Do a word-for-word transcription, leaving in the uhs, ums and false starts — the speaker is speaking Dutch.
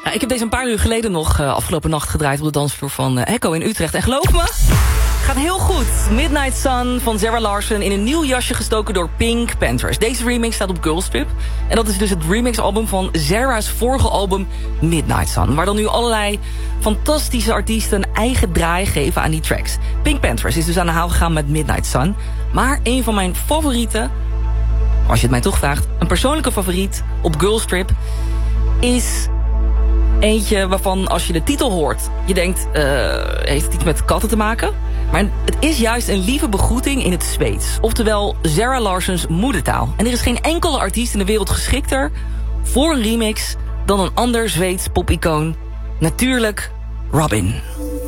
Ja, ik heb deze een paar uur geleden nog uh, afgelopen nacht gedraaid op de dansvloer van uh, Echo in Utrecht. En geloof me, gaat heel goed. Midnight Sun van Zara Larsson in een nieuw jasje gestoken door Pink Panthers. Deze remix staat op Girlstrip. En dat is dus het remixalbum van Zara's vorige album Midnight Sun. Waar dan nu allerlei fantastische artiesten een eigen draai geven aan die tracks. Pink Panthers is dus aan de haal gegaan met Midnight Sun. Maar een van mijn favorieten, als je het mij toch vraagt, een persoonlijke favoriet op Girlstrip is eentje waarvan als je de titel hoort, je denkt, uh, heeft het iets met katten te maken? Maar het is juist een lieve begroeting in het Zweeds. Oftewel Zara Larssons moedertaal. En er is geen enkele artiest in de wereld geschikter voor een remix dan een ander Zweeds popicoon. Natuurlijk Robin.